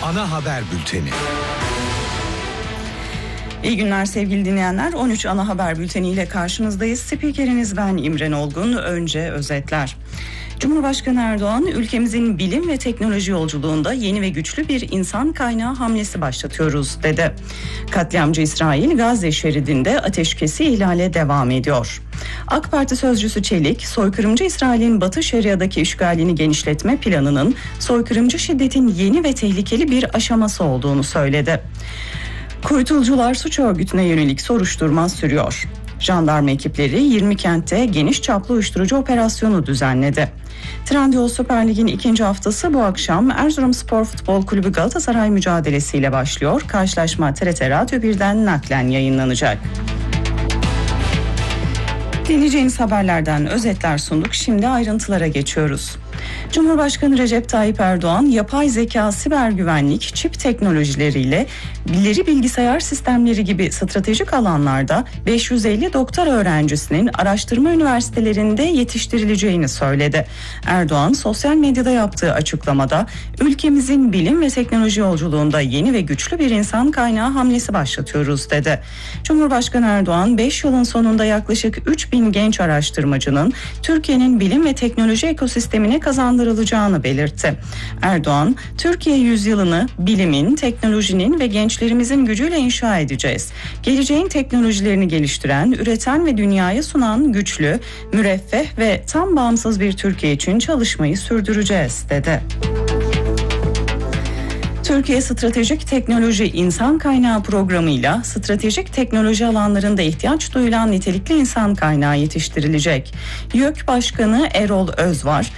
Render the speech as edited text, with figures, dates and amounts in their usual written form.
ana haber bülteni. İyi günler sevgili dinleyenler. 13 ana haber bülteni ile karşınızdayız. Spikeriniz ben İmren Olgun. Önce özetler. Cumhurbaşkanı Erdoğan, ülkemizin bilim ve teknoloji yolculuğunda yeni ve güçlü bir insan kaynağı hamlesi başlatıyoruz dedi. Katliamcı İsrail, Gazze şeridinde ateşkesi ihlale devam ediyor. AK Parti sözcüsü Çelik, soykırımcı İsrail'in Batı Şeria'daki işgalini genişletme planının soykırımcı şiddetin yeni ve tehlikeli bir aşaması olduğunu söyledi. Kuytulcular suç örgütüne yönelik soruşturma sürüyor. Jandarma ekipleri 20 kentte geniş çaplı uyuşturucu operasyonu düzenledi. Trendyol Süper Lig'in ikinci haftası bu akşam Erzurumspor Futbol Kulübü Galatasaray mücadelesiyle başlıyor. Karşılaşma TRT Radyo 1'den naklen yayınlanacak. Dinleyeceğiniz haberlerden özetler sunduk. Şimdi ayrıntılara geçiyoruz. Cumhurbaşkanı Recep Tayyip Erdoğan, yapay zeka, siber güvenlik, çip teknolojileriyle ileri bilgisayar sistemleri gibi stratejik alanlarda 550 doktor öğrencisinin araştırma üniversitelerinde yetiştirileceğini söyledi. Erdoğan, sosyal medyada yaptığı açıklamada, ülkemizin bilim ve teknoloji yolculuğunda yeni ve güçlü bir insan kaynağı hamlesi başlatıyoruz dedi. Cumhurbaşkanı Erdoğan, 5 yılın sonunda yaklaşık 3000 genç araştırmacının Türkiye'nin bilim ve teknoloji ekosistemine kazandırılacağını belirtti. Erdoğan, Türkiye yüzyılını bilimin, teknolojinin ve gençlerimizin gücüyle inşa edeceğiz. Geleceğin teknolojilerini geliştiren, üreten ve dünyaya sunan güçlü, müreffeh ve tam bağımsız bir Türkiye için çalışmayı sürdüreceğiz dedi. Türkiye Stratejik Teknoloji İnsan Kaynağı Programı'yla stratejik teknoloji alanlarında ihtiyaç duyulan nitelikli insan kaynağı yetiştirilecek. YÖK Başkanı Erol Özvar,